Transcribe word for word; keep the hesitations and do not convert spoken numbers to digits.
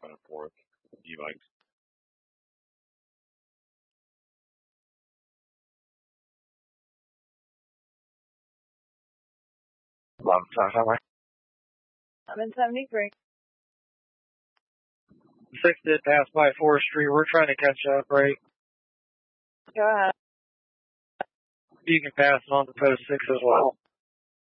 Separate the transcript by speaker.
Speaker 1: uh, fourth, e-bikes. Eleven South Highway.
Speaker 2: I'm in seventy-three.
Speaker 3: Six did pass by Forestry. We're trying to catch up, right?
Speaker 2: Go ahead.
Speaker 3: You can pass on to post six as well.